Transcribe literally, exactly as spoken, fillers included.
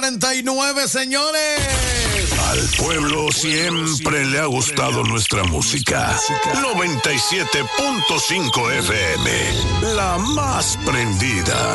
cuarenta y nueve, señores. Al pueblo siempre le ha gustado nuestra música. noventa y siete punto cinco F M, la más prendida.